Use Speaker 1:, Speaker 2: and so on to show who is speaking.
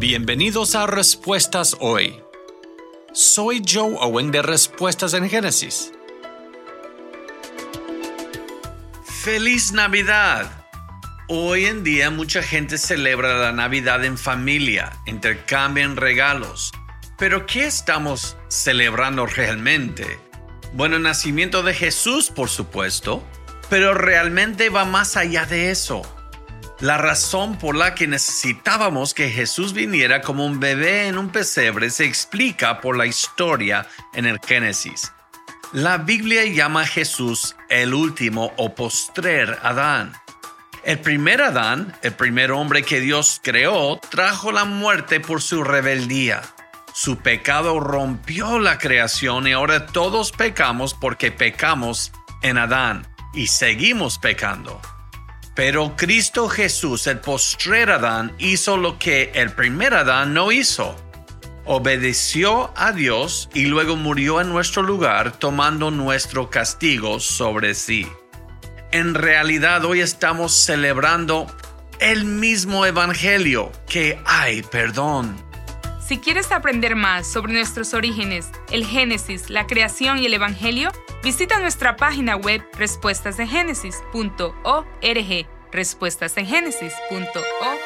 Speaker 1: Bienvenidos a Respuestas Hoy. Soy Joe Owen de Respuestas en Génesis. ¡Feliz Navidad! Hoy en día mucha gente celebra la Navidad en familia, intercambian regalos. ¿Pero qué estamos celebrando realmente? Bueno, el nacimiento de Jesús, por supuesto, pero realmente va más allá de eso. La razón por la que necesitábamos que Jesús viniera como un bebé en un pesebre se explica por la historia en el Génesis. La Biblia llama a Jesús el último o postrer Adán. El primer Adán, el primer hombre que Dios creó, trajo la muerte por su rebeldía. Su pecado rompió la creación y ahora todos pecamos porque pecamos en Adán y seguimos pecando. Pero Cristo Jesús, el postrer Adán, hizo lo que el primer Adán no hizo. Obedeció a Dios y luego murió en nuestro lugar, tomando nuestro castigo sobre sí. En realidad, hoy estamos celebrando el mismo evangelio, que hay perdón.
Speaker 2: Si quieres aprender más sobre nuestros orígenes, el Génesis, la creación y el evangelio, visita nuestra página web respuestasengenesis.org. respuestasengenesis.org